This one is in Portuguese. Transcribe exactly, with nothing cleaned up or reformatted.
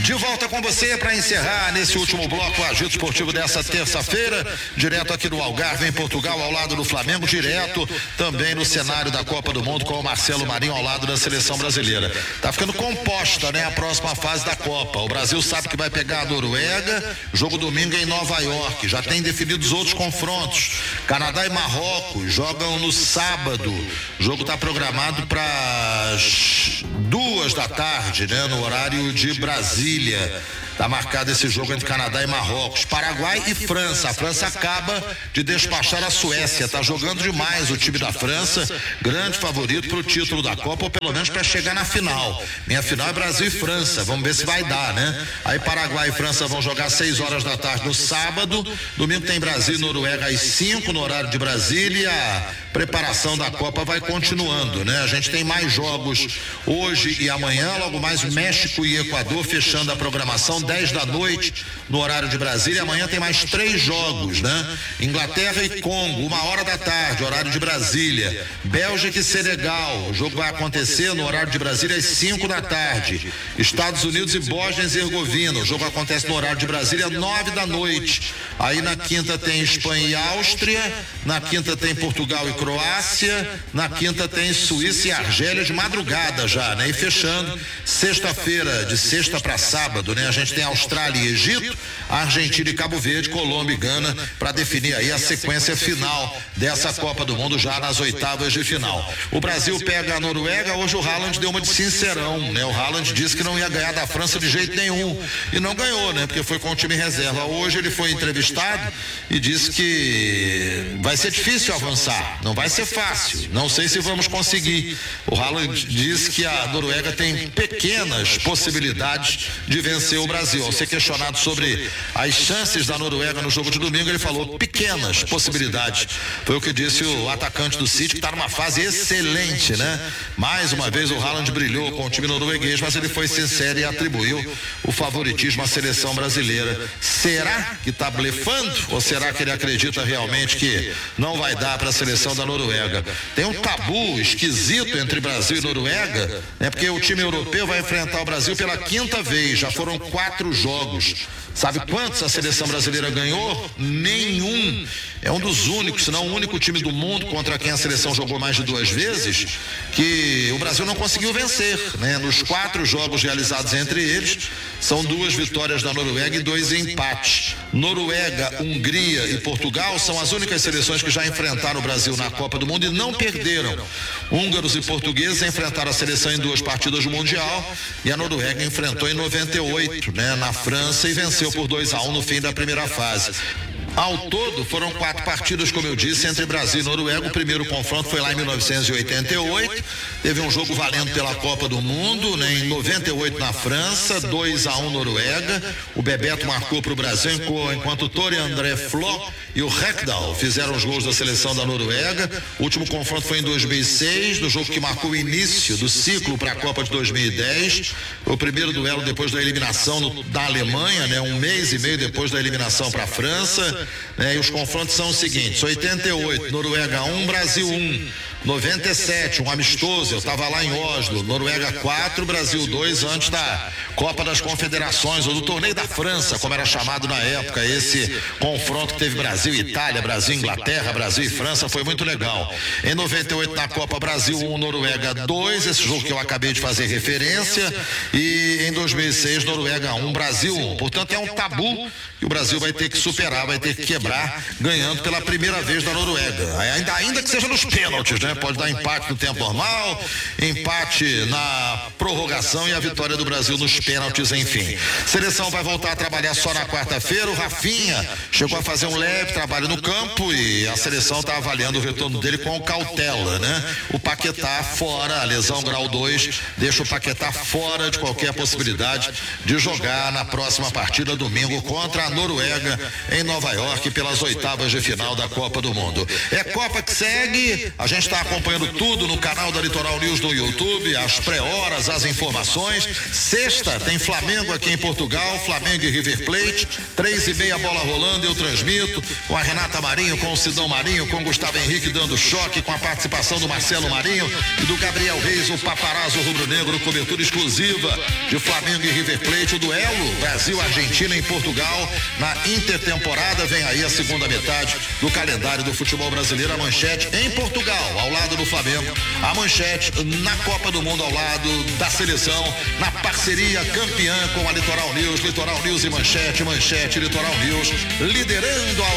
De volta com você para encerrar nesse último bloco o Agito Esportivo dessa terça-feira, direto aqui do Algarve, em Portugal, ao lado do Flamengo, direto também no cenário da Copa do Mundo com o Marcelo Marinho ao lado da seleção brasileira. Tá ficando composta, né, a próxima fase da Copa. O Brasil sabe que vai pegar a Noruega, jogo domingo em Nova York. Já tem definidos outros confrontos. Canadá e Marrocos jogam no sábado. O jogo está programado para duas da tarde, né, no horário de Brasília. Está marcado esse jogo entre Canadá e Marrocos. Paraguai e França. A França acaba de despachar a Suécia. Está jogando demais o time da França. Grande favorito para o título da Copa, ou pelo menos para chegar na final. Minha final é Brasil e França. Vamos ver se vai dar, né? Aí Paraguai e França vão jogar às seis horas da tarde no sábado. Domingo tem Brasil e Noruega às cinco no horário de Brasília. A preparação da Copa vai continuando, né? A gente tem mais jogos hoje e amanhã. Logo mais México e Equador fechando a programação. dez da noite no horário de Brasília. Amanhã tem mais três jogos, né? Inglaterra e Congo, uma hora da tarde, horário de Brasília. Bélgica e Senegal, o jogo vai acontecer no horário de Brasília às cinco da tarde. Estados Unidos e Bósnia e Herzegovina, o jogo acontece no horário de Brasília nove da noite. Aí na quinta tem Espanha e Áustria, na quinta tem Portugal e Croácia, na quinta tem Suíça e Argélia de madrugada já, né? E fechando sexta-feira, de sexta para sábado, né? A gente tem Austrália e Egito, Argentina e Cabo Verde, Colômbia e Gana para definir aí a sequência final dessa Copa do Mundo já nas oitavas de final. O Brasil pega a Noruega. Hoje o Haaland deu uma de sincerão, né? O Haaland disse que não ia ganhar da França de jeito nenhum e não ganhou, né? Porque foi com o time reserva. Hoje ele foi entrevistado e disse que vai ser difícil avançar, não vai ser fácil, não sei se vamos conseguir. O Haaland disse que a Noruega tem pequenas possibilidades de vencer o Brasil. Ao ser questionado sobre as chances da Noruega no jogo de domingo, ele falou pequenas possibilidades. Foi o que disse o atacante do City, que está numa fase excelente, né? Mais uma vez o Haaland brilhou com o time norueguês, mas ele foi sincero e atribuiu o favoritismo à seleção brasileira. Será que está blefando? Ou será que ele acredita realmente que não vai dar para a seleção da Noruega? Tem um tabu esquisito entre Brasil e Noruega, né? Porque o time europeu vai enfrentar o Brasil pela quinta vez. Já foram quatro jogos. Sabe quantos a seleção brasileira ganhou? Nenhum. É um dos únicos, se não o único time do mundo contra quem a seleção jogou mais de duas vezes, que o Brasil não conseguiu vencer, né? Nos quatro jogos realizados entre eles, são duas vitórias da Noruega e dois empates. Noruega, Hungria e Portugal são as únicas seleções que já enfrentaram o Brasil na Copa do Mundo e não perderam. Húngaros e portugueses enfrentaram a seleção em duas partidas do Mundial e a Noruega enfrentou em noventa e oito, né, na França, e venceu por dois a um no fim da primeira fase. Ao todo, foram quatro partidas, como eu disse, entre Brasil e Noruega. O primeiro confronto foi lá em mil novecentos e oitenta e oito. Teve um jogo valendo pela Copa do Mundo, né? Em noventa e oito na França, dois a um Noruega. O Bebeto marcou para o Brasil, enquanto o Tore André Flo e o Rekdal fizeram os gols da seleção da Noruega. O último confronto foi em dois mil e seis, no jogo que marcou o início do ciclo para a Copa de dois mil e dez. Foi o primeiro duelo depois da eliminação no, da Alemanha, né? Um mês e meio depois da eliminação para a França. Né, e os confrontos são os seguintes: oitenta e oito, Noruega um, Brasil um. noventa e sete, um amistoso, eu estava lá em Oslo. Noruega quatro, Brasil dois, antes da Copa das Confederações, ou do Torneio da França, como era chamado na época. Esse confronto que teve Brasil e Itália, Brasil e Inglaterra, Brasil e França, foi muito legal. Em noventa e oito na Copa, Brasil um, Noruega dois, esse jogo que eu acabei de fazer referência. E em dois mil e seis, Noruega um, Brasil um. Portanto, é um tabu que o Brasil vai ter que superar, vai ter que quebrar, ganhando pela primeira vez da Noruega. Ainda, ainda que seja nos pênaltis, né? Pode dar empate no tempo normal, empate na prorrogação e a vitória do Brasil nos pênaltis, enfim. Seleção vai voltar a trabalhar só na quarta-feira. O Rafinha chegou a fazer um leve trabalho no campo e a seleção está avaliando o retorno dele com cautela, né? O Paquetá fora, a lesão grau dois, deixa o Paquetá fora de qualquer possibilidade de jogar na próxima partida domingo contra a Noruega em Nova York pelas oitavas de final da Copa do Mundo. É Copa que segue, a gente está está acompanhando tudo no canal da Litoral News no YouTube, as pré-horas, as informações. Sexta tem Flamengo aqui em Portugal, Flamengo e River Plate, três e meia bola rolando, eu transmito com a Renata Marinho, com o Sidão Marinho, com o Gustavo Henrique dando choque, com a participação do Marcelo Marinho e do Gabriel Reis, o paparazzo rubro-negro, cobertura exclusiva de Flamengo e River Plate, o duelo Brasil-Argentina em Portugal, na intertemporada. Vem aí a segunda metade do calendário do futebol brasileiro, a manchete em Portugal, ao lado do Flamengo, a manchete na Copa do Mundo ao lado da seleção, na parceria campeã com a Litoral News, Litoral News e manchete, manchete, Litoral News, liderando a